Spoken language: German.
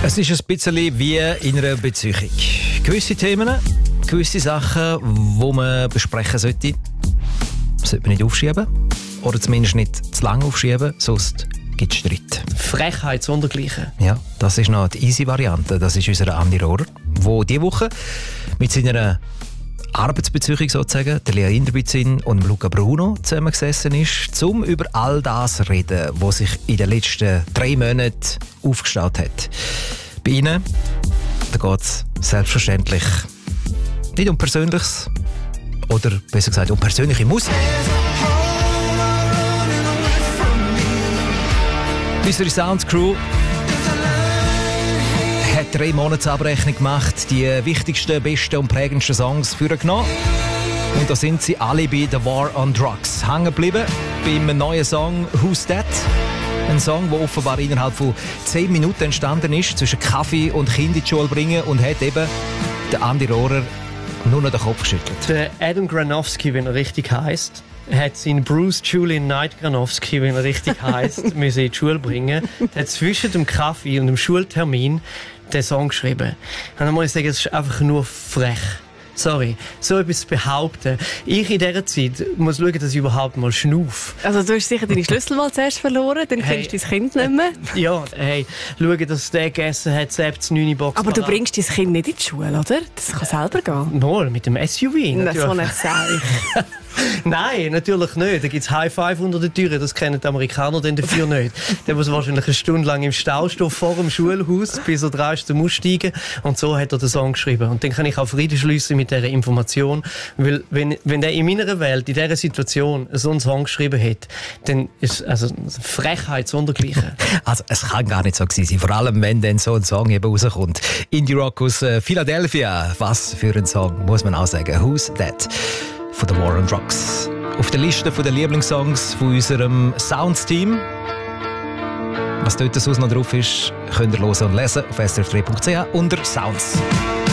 Es ist ein bisschen wie in einer Beziehung. Gewisse Themen, gewisse Sachen, die man besprechen sollte man nicht aufschieben. Oder zumindest nicht zu lange aufschieben, sonst gibt es Streit. Frechheit sondergleichen. Ja, das ist noch die easy Variante. Das ist unser Andi Rohrer, der diese Woche mit seiner Arbeitsbeziehung sozusagen, der Lea Inderbizin und Luca Bruno zusammengesessen ist, um über all das zu reden, was sich in den letzten 3 Monaten aufgestaut hat. Bei ihnen geht es selbstverständlich nicht um Persönliches oder besser gesagt um persönliche Musik. Unsere Soundcrew hat 3 Monatsabrechnung gemacht, die wichtigsten, besten und prägendsten Songs vorgenommen. Und da sind sie alle bei The War on Drugs hängen geblieben. Beim neuen Song «Who's That?». Ein Song, der offenbar innerhalb von 10 Minuten entstanden ist, zwischen Kaffee und Kind in die Schule bringen und hat eben der Andi Rohrer nur noch den Kopf geschüttelt. Der Adam Granowski, wenn er richtig heisst, hat seinen Bruce Julian Knight Granowski, wenn er richtig heisst, müssen in die Schule bringen. Er hat zwischen dem Kaffee und dem Schultermin den Song geschrieben. Und dann muss ich sagen, es ist einfach nur frech. Sorry, so etwas zu behaupten. Ich in dieser Zeit muss schauen, dass ich überhaupt mal schnaufe. Also du hast sicher deine Schlüssel mal zuerst verloren, dann findest du dein Kind nicht mehr. Ja, hey, schauen, dass der gegessen hat, selbst 9 Box. Aber du bringst dein Kind nicht in die Schule, oder? Das kann selber gehen. Wohl, mit dem SUV natürlich. So nicht sagen. Nein, natürlich nicht. Da gibt es High Five unter der Tür. Das kennen die Amerikaner dann dafür nicht. Der muss wahrscheinlich eine Stunde lang im Stau stehen vor dem Schulhaus, bis er dran ist zum Aussteigen. Und so hat er den Song geschrieben. Und dann kann ich auch Frieden schliessen mit dieser Information. Weil, wenn der in meiner Welt, in dieser Situation, so einen Song geschrieben hat, dann ist also Frechheit sondergleichen. Also, es kann gar nicht so gewesen sein. Vor allem, wenn dann so ein Song eben rauskommt. Indie Rock aus Philadelphia. Was für ein Song, muss man auch sagen. «Who's That?» von The War on Drugs. Auf der Liste der Lieblingssongs von unserem Sounds-Team. Was dort sonst noch drauf ist, könnt ihr hören und lesen auf srf3.ch unter Sounds.